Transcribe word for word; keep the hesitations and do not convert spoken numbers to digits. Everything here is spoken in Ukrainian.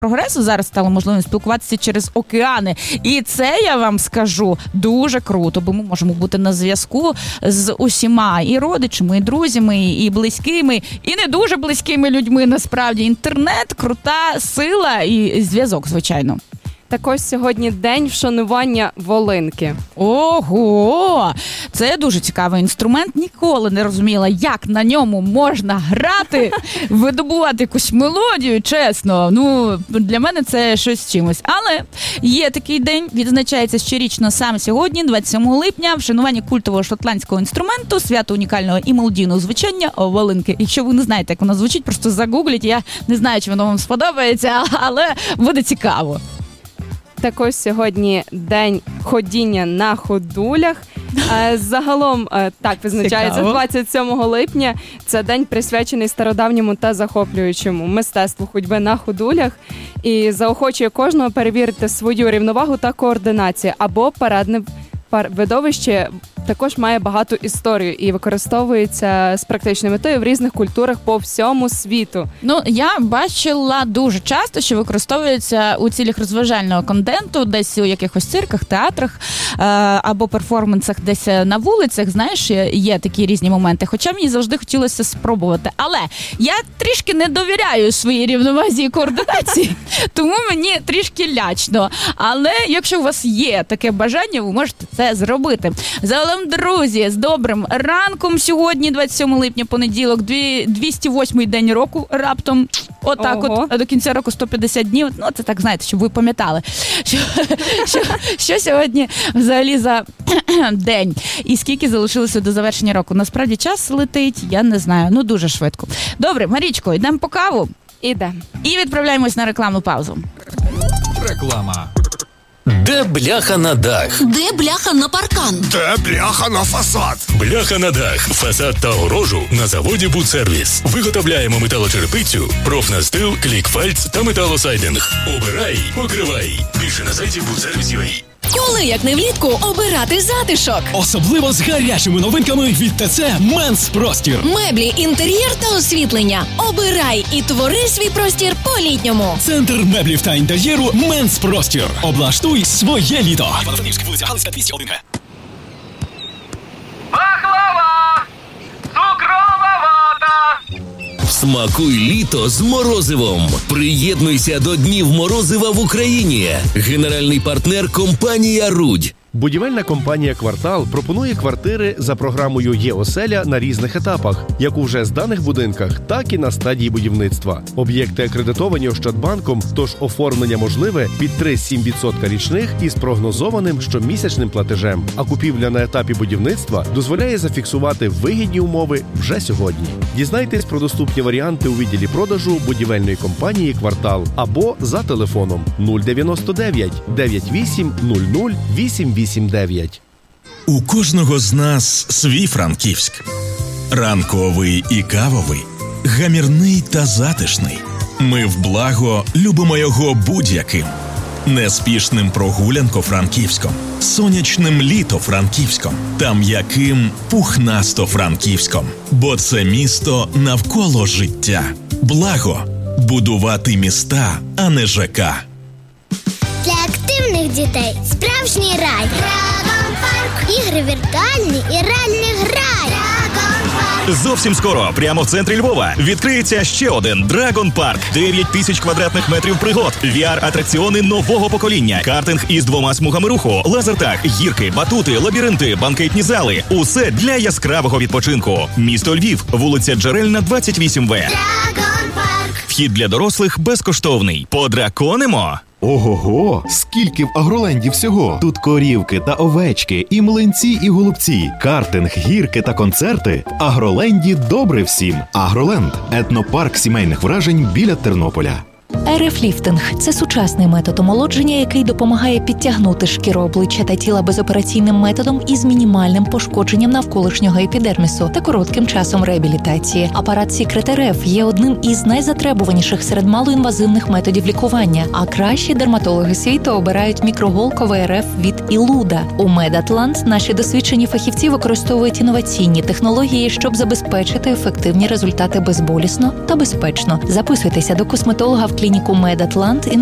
прогресу зараз стало можливим спілкуватися через океани. І це, я вам скажу, дуже круто, бо ми можемо бути на зв'язку з усіма і родичами, і друзями, і близькими, і не дуже близькими людьми, насправді. Інтернет – крута сила і зв'язок, звичайно. Так ось сьогодні день вшанування волинки. Ого! Це дуже цікавий інструмент. Ніколи не розуміла, як на ньому можна грати, видобувати якусь мелодію, чесно. Ну, для мене це щось з чимось. Але є такий день, відзначається щорічно саме сьогодні, двадцять сьомого липня, вшанування культового шотландського інструменту, свято унікального і мелодійного звучання волинки. Якщо ви не знаєте, як воно звучить, просто загугліть. Я не знаю, чи воно вам сподобається, але буде цікаво. Так ось сьогодні день ходіння на ходулях. Загалом так визначається Цікаво. двадцять сьомого липня. Це день присвячений стародавньому та захоплюючому мистецтву ходьби на ходулях. І заохочує кожного перевірити свою рівновагу та координацію. Або парадне видовище також має багату історію і використовується з практичною метою в різних культурах по всьому світу. Ну, я бачила дуже часто, що використовується у цілях розважального контенту, десь у якихось цирках, театрах е- або перформансах десь на вулицях, знаєш, є такі різні моменти. Хоча мені завжди хотілося спробувати. Але я трішки не довіряю своїй рівновазі і координації, тому мені трішки лячно. Але якщо у вас є таке бажання, ви можете це зробити. Загалом, друзі, з добрим ранком сьогодні, двадцять сьомого липня, понеділок, двісті восьмий день року раптом. Отак Ого. от, до кінця року сто п'ятдесят днів. Ну, це так, знаєте, щоб ви пам'ятали, що, що, що сьогодні взагалі за день. І скільки залишилося до завершення року. Насправді час летить, я не знаю, ну дуже швидко. Добре, Марічко, йдемо по каву. Іде. І відправляємось на рекламну паузу. Реклама. Де бляха на дах? Де бляха на паркан? Де бляха на фасад? Бляха на дах, фасад та огорожу на заводі «Будсервіс». Виготовляємо металочерепицю, профнастил, клікфальц та металосайдинг. Обирай, покривай. Більше на сайті будсервіс крапка ю а. Коли, як не влітку, обирати затишок? Особливо з гарячими новинками від ТЦ «Менс Простір». Меблі, інтер'єр та освітлення. Обирай і твори свій простір по-літньому. Центр меблів та інтер'єру «Менс Простір». Облаштуй своє літо. Івано-Франківська, вулиця Галицька, двісті один. Пахлава! Цукрова вата! Смакуй літо з морозивом. Приєднуйся до Днів морозива в Україні. Генеральний партнер – компанія «Рудь». Будівельна компанія «Квартал» пропонує квартири за програмою «Є-оселя» на різних етапах, як у вже зданих будинках, так і на стадії будівництва. Об'єкти акредитовані Ощадбанком, тож оформлення можливе під три цілих сім десятих відсотка річних із прогнозованим щомісячним платежем. А купівля на етапі будівництва дозволяє зафіксувати вигідні умови вже сьогодні. Дізнайтесь про доступні варіанти у відділі продажу будівельної компанії «Квартал» або за телефоном нуль дев'яносто дев'ять дев'ять вісім нуль нуль вісім вісім дев'ять. У кожного з нас свій Франківськ. Ранковий і кавовий, гамірний та затишний. Ми в благо любимо його будь-яким. Неспішним прогулянко-франківськом, сонячним літо-франківськом та м'яким пухнасто-франківськом. Бо це місто навколо життя. Благо – будувати міста, а не ЖК. Для активних дітей справжній рай. Драгон Парк. Ігри віртуальні і реальний грай. Драгон Парк. Зовсім скоро, прямо в центрі Львова, відкриється ще один Драгон Парк. дев'ять тисяч квадратних метрів пригод, ві ар-атракціони нового покоління, картинг із двома смугами руху, лазертаг, гірки, батути, лабіринти, банкетні зали. Усе для яскравого відпочинку. Місто Львів, вулиця Джерельна, двадцять вісім В. Драгон Парк. Вхід для дорослих безкоштовний. Подраконимо! Ого-го! Скільки в Агроленді всього! Тут корівки та овечки, і млинці, і голубці, картинг, гірки та концерти. В Агроленді добре всім. Агроленд – етнопарк сімейних вражень біля Тернополя. ар еф-ліфтинг – це сучасний метод омолодження, який допомагає підтягнути шкіру обличчя та тіла безопераційним методом із мінімальним пошкодженням навколишнього епідермісу та коротким часом реабілітації. Апарат Secret ар еф є одним із найзатребуваніших серед малоінвазивних методів лікування, а кращі дерматологи світу обирають мікроголковий ар еф від Ілуда. У Медатлант наші досвідчені фахівці використовують інноваційні технології, щоб забезпечити ефективні результати безболісно та безпечно. Записуйтеся до косметолога в клініку Медатлант